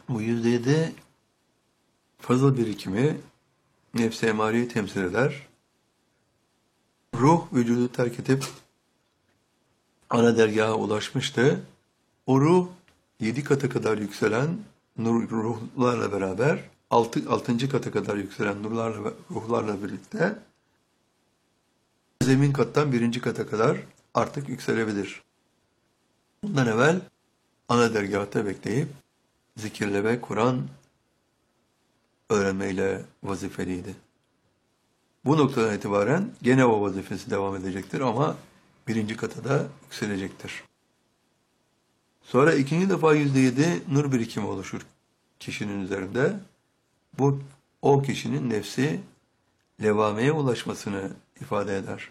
Bu %7 fazıl birikimi nefs-i emareyi temsil eder. Ruh vücudu terk edip ana dergaha ulaşmıştı. O ruh 7 kata kadar yükselen ruhlarla beraber 6. kata kadar yükselen ruhlarla birlikte zemin kattan 1. kata kadar artık yükselebilir. Bundan evvel ana dergâhta bekleyip zikirle ve Kur'an öğrenmeyle vazifeliydi. Bu noktadan itibaren gene o vazifesi devam edecektir ama 1. kata da yükselecektir. Sonra ikinci defa %7 nur birikimi oluşur kişinin üzerinde. Bu o kişinin nefsi levameye ulaşmasını ifade eder.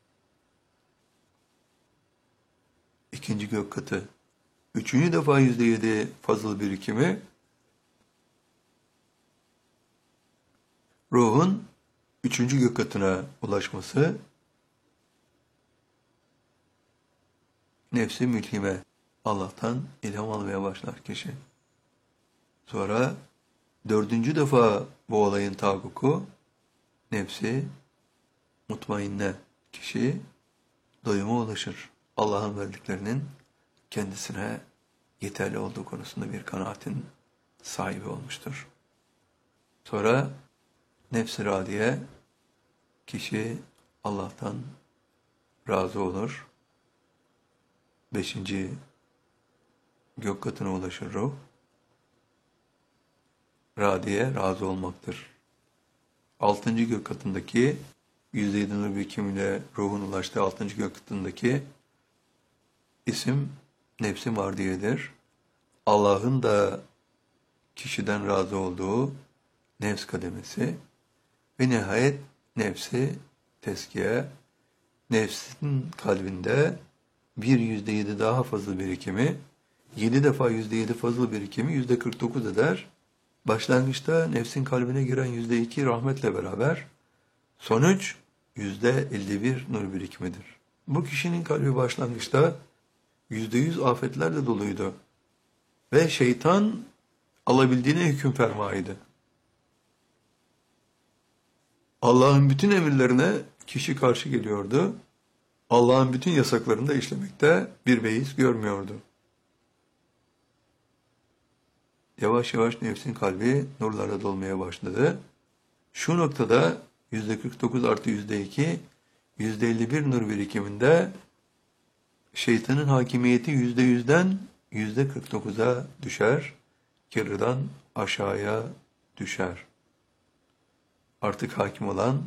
İkinci gök katı. Üçüncü defa %7 fazıl birikimi ruhun 3. gök katına ulaşması, nefsi mülhime, Allah'tan ilham almaya başlar kişi. Sonra 4. defa bu olayın tahakkuku, nefsi mutmainne, kişi doyuma ulaşır. Allah'ın verdiklerinin kendisine yeterli olduğu konusunda bir kanaatin sahibi olmuştur. Sonra nefs-i radiye, kişi Allah'tan razı olur. 5. gök katına ulaşır ruh. Radiye, razı olmaktır. 6. gök katındaki %7 nur birikimiyle ruhun ulaştığı 6. gök katındaki isim nefs-i mardiyedir. Allah'ın da kişiden razı olduğu nefs kademesi ve nihayet nefsi teskiye, nefsin kalbinde bir %7 daha fazla birikimi, 7 defa %7 fazla birikimi %49 eder. Başlangıçta nefsin kalbine giren %2 rahmetle beraber sonuç %51 nur birikimidir. Bu kişinin kalbi başlangıçta %100 afetlerle doluydu ve şeytan alabildiğine hüküm fermaydı. Allah'ın bütün emirlerine kişi karşı geliyordu. Allah'ın bütün yasaklarını da işlemekte bir beis görmüyordu. Yavaş yavaş nefsin kalbi nurlarla dolmaya başladı. Şu noktada %49 artı %2, %51 nur birikiminde şeytanın hakimiyeti %100'den %49'a düşer, yarıdan aşağıya düşer. Artık hakim olan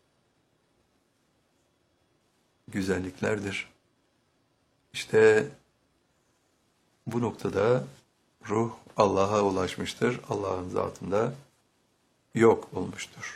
güzelliklerdir. İşte bu noktada ruh Allah'a ulaşmıştır, Allah'ın zatında yok olmuştur.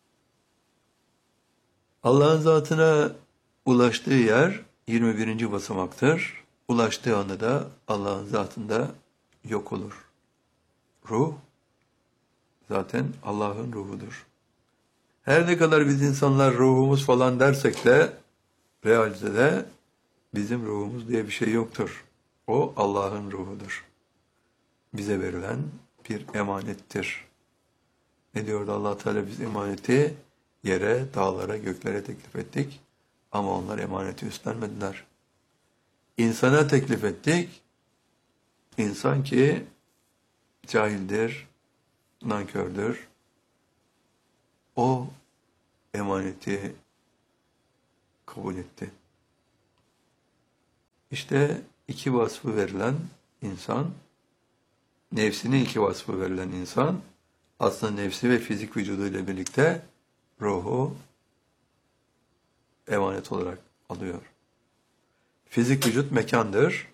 Allah'ın zatına ulaştığı yer 21. basamaktır. Ulaştığı anda da Allah'ın zatında yok olur. Ruh zaten Allah'ın ruhudur. Her ne kadar biz insanlar ruhumuz falan dersek de realitede bizim ruhumuz diye bir şey yoktur. O Allah'ın ruhudur. Bize verilen bir emanettir. Ne diyordu Allah Teala, biz emaneti yere, dağlara, göklere teklif ettik ama onlar emaneti üstlenmediler. İnsana teklif ettik. İnsan ki cahildir, nankördür. O emaneti kabul etti. İşte 2 vasfı verilen insan, nefsine 2 vasfı verilen insan, aslında nefsi ve fizik vücuduyla birlikte ruhu emanet olarak alıyor. Fizik vücut mekandır.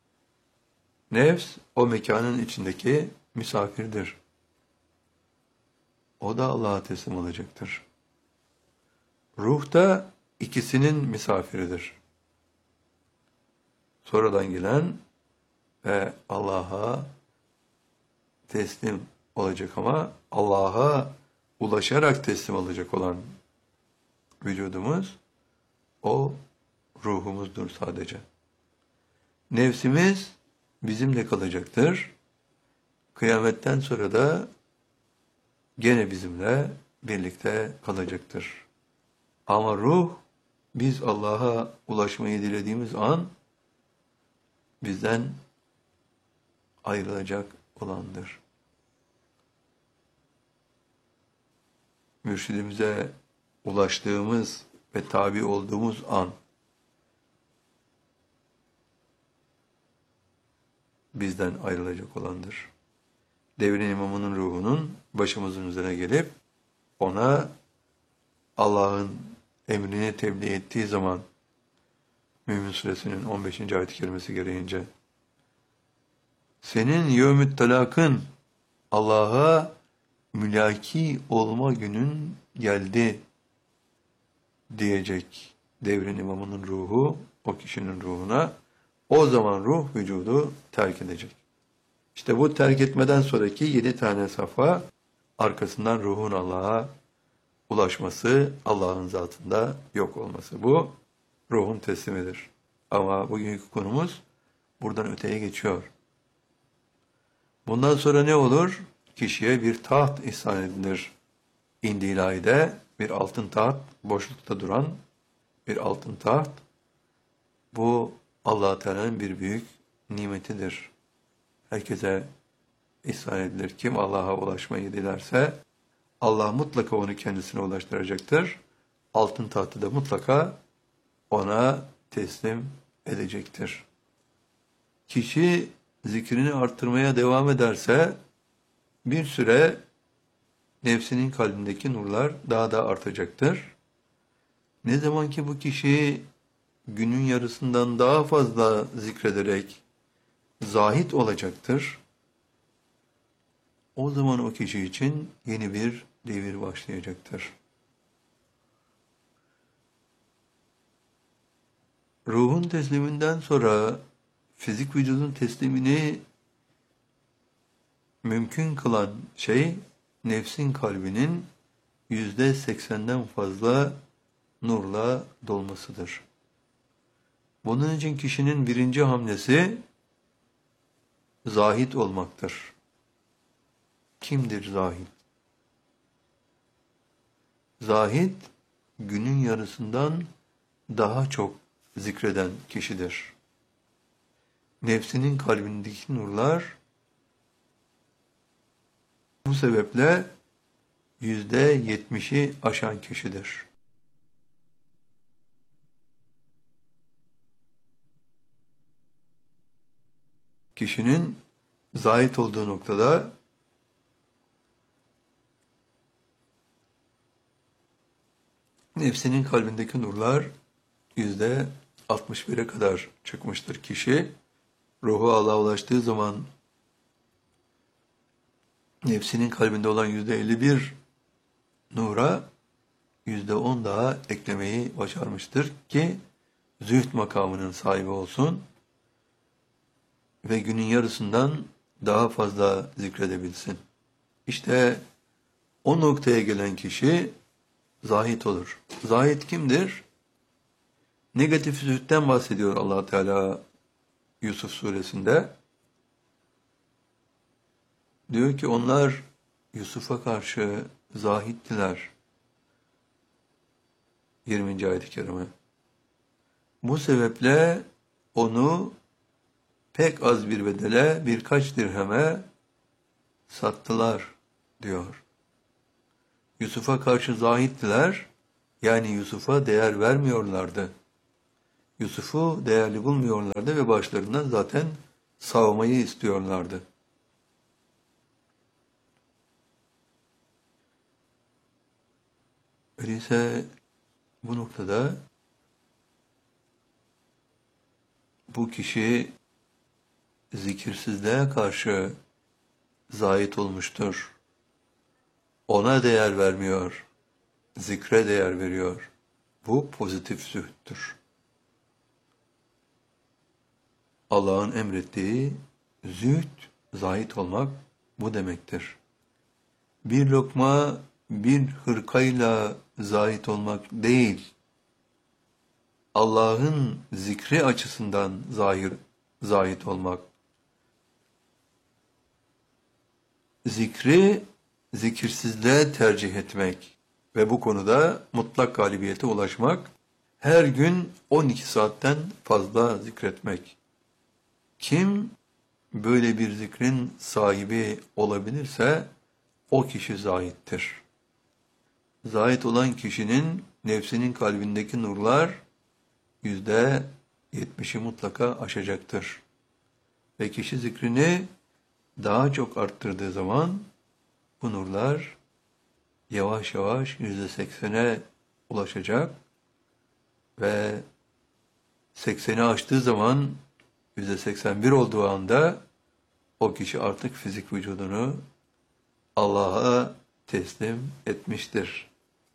Nefs o mekanın içindeki misafirdir. O da Allah'a teslim olacaktır. Ruh da ikisinin misafiridir. Sonradan gelen ve Allah'a teslim olacak ama Allah'a ulaşarak teslim olacak olan vücudumuz, o ruhumuzdur sadece. Nefsimiz bizimle kalacaktır. Kıyametten sonra da gene bizimle birlikte kalacaktır. Ama ruh, biz Allah'a ulaşmayı dilediğimiz an bizden ayrılacak olandır. Mürşidimize ulaştığımız ve tabi olduğumuz an bizden ayrılacak olandır. Devrin imamının ruhunun başımızın üzerine gelip ona Allah'ın emrini tebliğ ettiği zaman Mü'min Suresinin 15. ayet-i kerimesi gereğince senin yevmü't talakın Allah'a mülaki olma günün geldi diyecek devrin imamının ruhu o kişinin ruhuna. O zaman ruh vücudu terk edecek. İşte bu terk etmeden sonraki 7 tane safa arkasından ruhun Allah'a ulaşması, Allah'ın zatında yok olması. Bu ruhun teslimidir. Ama bugünkü konumuz buradan öteye geçiyor. Bundan sonra ne olur? Kişiye bir taht ihsan edilir. İndi ilahide bir altın taht, boşlukta duran bir altın taht. Bu Allah-u Teala'nın bir büyük nimetidir. Herkese ihsan edilir. Kim Allah'a ulaşmayı dilerse Allah mutlaka onu kendisine ulaştıracaktır. Altın tahtı da mutlaka ona teslim edecektir. Kişi zikrini arttırmaya devam ederse bir süre nefsinin kalbindeki nurlar daha da artacaktır. Ne zaman ki bu kişi günün yarısından daha fazla zikrederek zahit olacaktır, o zaman o kişi için yeni bir devir başlayacaktır. Ruhun tesliminden sonra fizik vücudun teslimini mümkün kılan şey, nefsin kalbinin %80'den fazla nurla dolmasıdır. Bunun için kişinin birinci hamlesi zahid olmaktır. Kimdir zahid? Zahid, günün yarısından daha çok zikreden kişidir. Nefsinin kalbindeki nurlar bu sebeple %70'i aşan kişidir. Kişinin zahid olduğu noktada nefsinin kalbindeki nurlar %61'e kadar çıkmıştır. Kişi ruhu Allah'a ulaştığı zaman nefsinin kalbinde olan %51 nura %10 daha eklemeyi başarmıştır ki zühd makamının sahibi olsun ve günün yarısından daha fazla zikredebilsin. İşte o noktaya gelen kişi zahid olur. Zahid kimdir? Negatif zühdten bahsediyor Allah Teala Yusuf suresinde. Diyor ki onlar Yusuf'a karşı zahittiler. 20. ayet-i kerime. Bu sebeple onu pek az bir bedele birkaç dirheme sattılar diyor. Yusuf'a karşı zahittiler, yani Yusuf'a değer vermiyorlardı. Yusuf'u değerli bulmuyorlardı ve başlarından zaten savmayı istiyorlardı. Öyleyse bu noktada bu kişi zikirsizliğe karşı zahit olmuştur. Ona değer vermiyor, zikre değer veriyor. Bu pozitif zühttür. Allah'ın emrettiği zühd, zahit olmak bu demektir. Bir lokma, bir hırkayla zahit olmak değil, Allah'ın zikri açısından zahit olmak. zikri zikirsizliğe tercih etmek ve bu konuda mutlak galibiyete ulaşmak, her gün 12 saatten fazla zikretmek. Kim böyle bir zikrin sahibi olabilirse o kişi zahittir. Zahit olan kişinin nefsinin kalbindeki nurlar %70'i mutlaka aşacaktır. Ve kişi zikrini daha çok arttırdığı zaman bu nurlar yavaş yavaş %80'e ulaşacak ve 80'i aştığı zaman %81 olduğu anda o kişi artık fizik vücudunu Allah'a teslim etmiştir.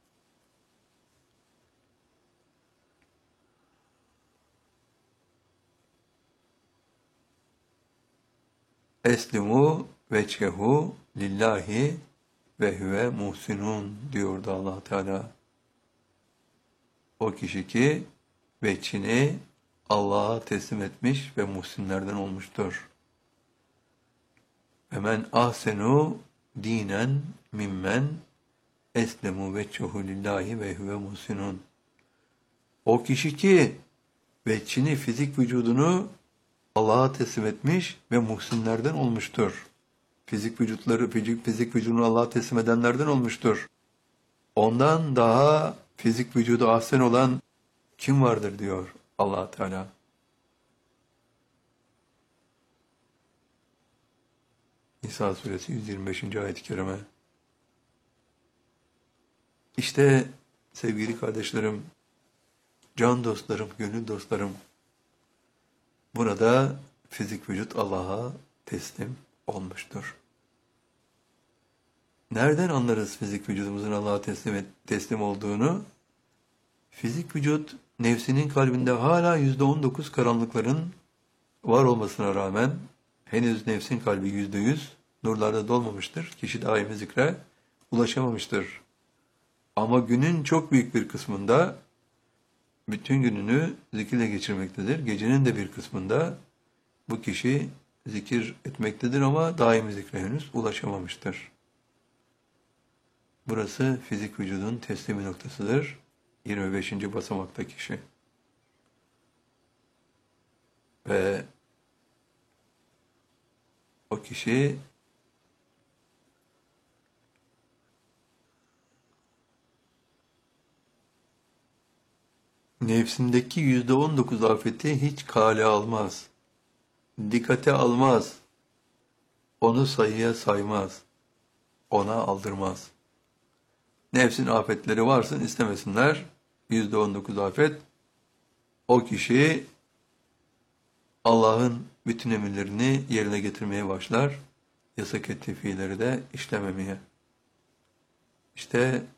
Eslimu veçhehu lillahi ve huve muhsinun diyordu Allah Teala. O kişi ki veçhini Allah'a teslim etmiş ve muhsinlerden olmuştur. Ve men ahsenu dinen mimmen eslemu veçhehu lillahi ve huve muhsinun. O kişi ki veçhini, fizik vücudunu Allah'a teslim etmiş ve muhsinlerden olmuştur. Fizik vücudunu Allah'a teslim edenlerden olmuştur. Ondan daha fizik vücudu ahsen olan kim vardır diyor Allah Teala. Nisa suresi 125. ayet-i kerime. İşte sevgili kardeşlerim, can dostlarım, gönül dostlarım, burada fizik vücut Allah'a teslim olmuştur. Nereden anlarız fizik vücudumuzun Allah'a teslim olduğunu? Fizik vücut nefsinin kalbinde hala %19 karanlıkların var olmasına rağmen henüz nefsin kalbi %100 nurlarda dolmamıştır. Kişi daimi zikre ulaşamamıştır. Ama günün çok büyük bir kısmında bütün gününü zikirle geçirmektedir. Gecenin de bir kısmında bu kişi zikir etmektedir ama daimi zikre henüz ulaşamamıştır. Burası fizik vücudun teslimi noktasıdır. 25. basamakta kişi. Ve o kişi nefsindeki %19 afeti hiç kale almaz. Dikkate almaz. Onu sayıya saymaz. Ona aldırmaz. Nefsin afetleri varsın istemesinler. %19 afet. O kişi Allah'ın bütün emirlerini yerine getirmeye başlar. Yasak ettiği fiilleri de işlememeye. İşte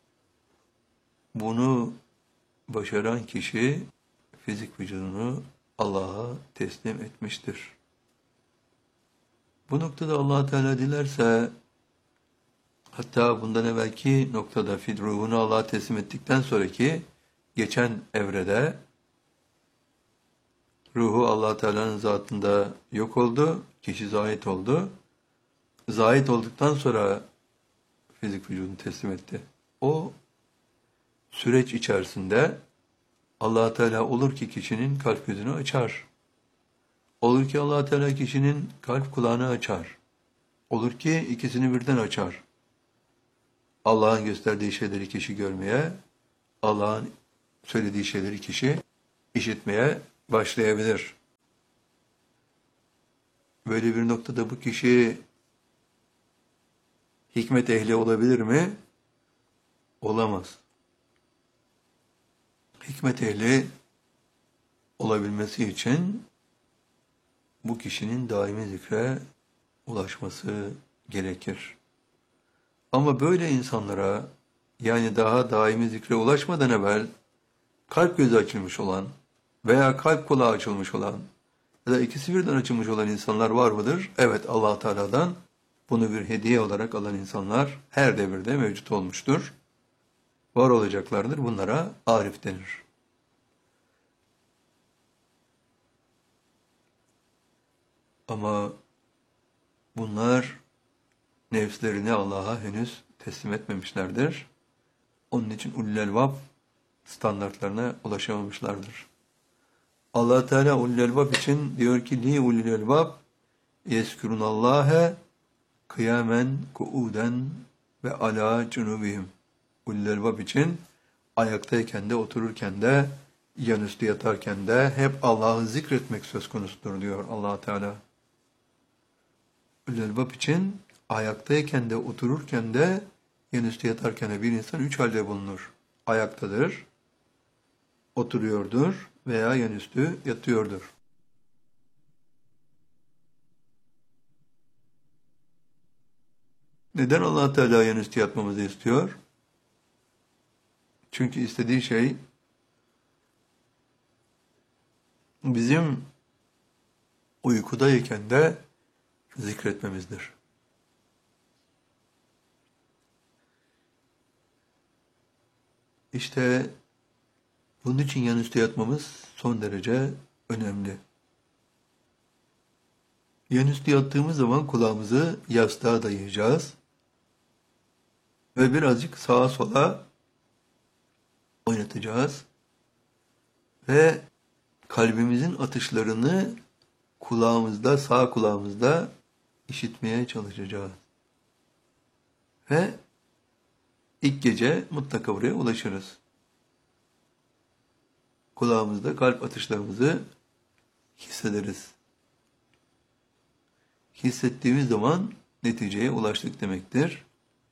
bunu başaran kişi fizik vücudunu Allah'a teslim etmiştir. Bu noktada Allah Teala dilerse, hatta bundan evvelki noktada ruhunu Allah'a teslim ettikten sonraki geçen evrede ruhu Allah Teala'nın zatında yok oldu, kişi zahit oldu. Zahit olduktan sonra fizik vücudunu teslim etti. O süreç içerisinde Allah Teala olur ki kişinin kalp gözünü açar. Olur ki Allah Teala kişinin kalp kulağını açar. Olur ki ikisini birden açar. Allah'ın gösterdiği şeyleri kişi görmeye, Allah'ın söylediği şeyleri kişi işitmeye başlayabilir. Böyle bir noktada bu kişi hikmet ehli olabilir mi? Olamaz. Hikmet ehli olabilmesi için bu kişinin daimi zikre ulaşması gerekir. Ama böyle insanlara, yani daha daimi zikre ulaşmadan evvel kalp gözü açılmış olan veya kalp kulağı açılmış olan ya da ikisi birden açılmış olan insanlar var mıdır? Evet, Allah Teala'dan bunu bir hediye olarak alan insanlar her devirde mevcut olmuştur. Var olacaklardır. Bunlara arif denir. Ama bunlar nefslerini Allah'a henüz teslim etmemişlerdir. Onun için ulul elbab standartlarına ulaşamamışlardır. Allah Teala ulul elbab için diyor ki li ulul elbab yezkurunallâhe kıyamen kuuden ve ala cunubihim. Ulul elbab için ayaktayken de otururken de yanüstü yatarken de hep Allah'ı zikretmek söz konusudur diyor Allah Teala. Ulul elbab için ayaktayken de otururken de yanüstü yatarken de bir insan üç halde bulunur. Ayaktadır, oturuyordur veya yanüstü yatıyordur. Neden Allah Teala yanüstü yatmamızı istiyor? Çünkü istediği şey bizim uykudayken de zikretmemizdir. İşte bunun için yanüstü yatmamız son derece önemli. Yanüstü yattığımız zaman kulağımızı yastığa dayayacağız ve birazcık sağa sola oynatacağız ve kalbimizin atışlarını kulağımızda, sağ kulağımızda işitmeye çalışacağız. Ve ilk gece mutlaka buraya ulaşırız. Kulağımızda kalp atışlarımızı hissederiz. Hissettiğimiz zaman neticeye ulaştık demektir.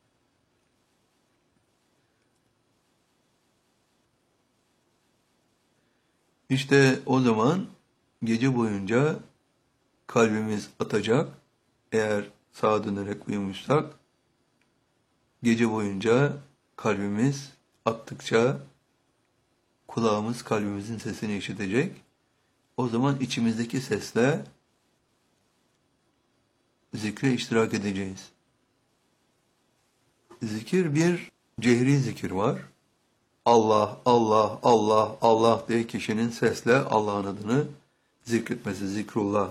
İşte o zaman gece boyunca kalbimiz atacak. Eğer sağa dönerek uyumuşsak, gece boyunca kalbimiz attıkça kulağımız kalbimizin sesini işitecek. O zaman içimizdeki sesle zikre iştirak edeceğiz. Zikir bir cehri zikir var. Allah, Allah, Allah, Allah diye kişinin sesle Allah'ın adını zikretmesi, zikrullah.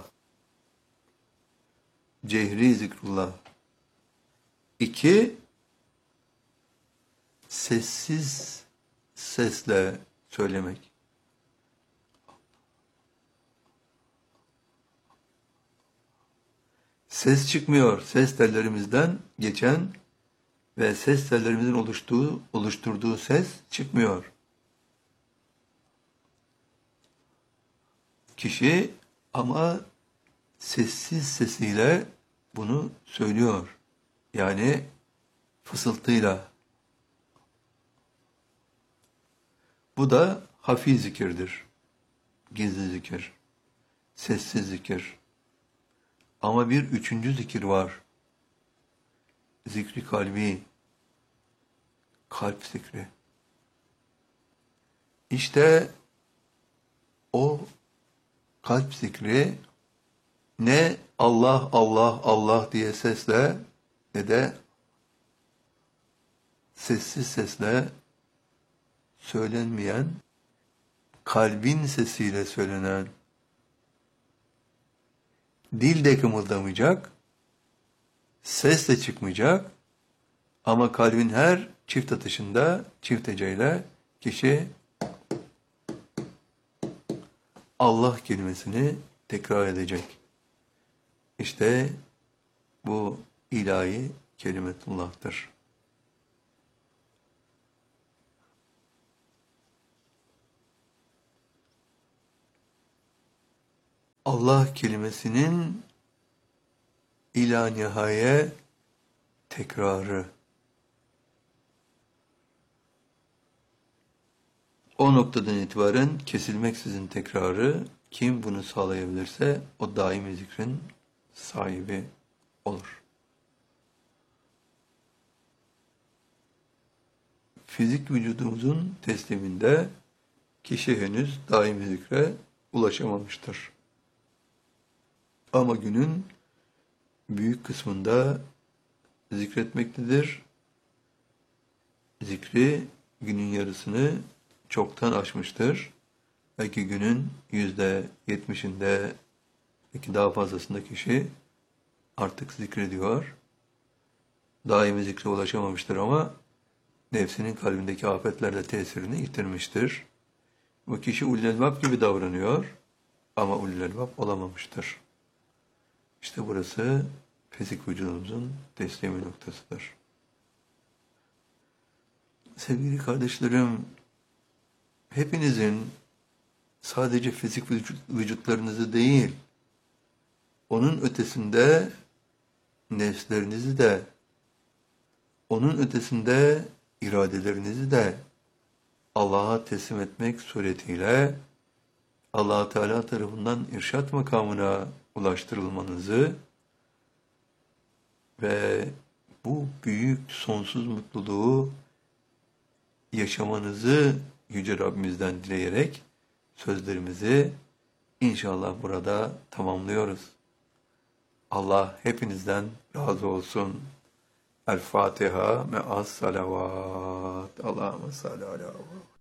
Cehri zikrullah. 2, sessiz sesle söylemek. Ses çıkmıyor. Ses tellerimizden geçen ve ses tellerimizin oluşturduğu ses çıkmıyor. Kişi ama sessiz sesiyle bunu söylüyor. Yani fısıltıyla. Bu da hafi zikirdir. Gizli zikir. Sessiz zikir. Ama bir üçüncü zikir var. Zikri kalbi. Kalp zikri. İşte o kalp zikri ne Allah, Allah, Allah diye sesle ne de sessiz sesle söylenmeyen, kalbin sesiyle söylenen, dil de kımıldamayacak, ses de çıkmayacak ama kalbin her çift atışında, çift heceyle kişi Allah kelimesini tekrar edecek. İşte bu ilahi kelimetullah'tır. Allah kelimesinin ila nihaye tekrarı. O noktadan itibaren kesilmeksizin tekrarı, kim bunu sağlayabilirse o daimi zikrin sahibi olur. Fizik vücudumuzun tesliminde kişi henüz daimi zikre ulaşamamıştır. Ama günün büyük kısmında zikretmektedir. Zikri günün yarısını çoktan aşmıştır. Belki günün %70'inde, belki daha fazlasında kişi artık zikrediyor. daimi zikre ulaşamamıştır ama nefsinin kalbindeki afetlerle tesirini yitirmiştir. Bu kişi ulul elbab gibi davranıyor ama ulul elbab olamamıştır. İşte burası fizik vücudumuzun teslimi noktasıdır. Sevgili kardeşlerim, hepinizin sadece fizik vücutlarınızı değil, onun ötesinde nefslerinizi de, onun ötesinde iradelerinizi de Allah'a teslim etmek suretiyle Allah Teala tarafından irşat makamına ulaştırılmanızı ve bu büyük sonsuz mutluluğu yaşamanızı Yüce Rabbimizden dileyerek sözlerimizi inşallah burada tamamlıyoruz. Allah hepinizden razı olsun. El Fatiha me'as salavat. Allahümme salli ala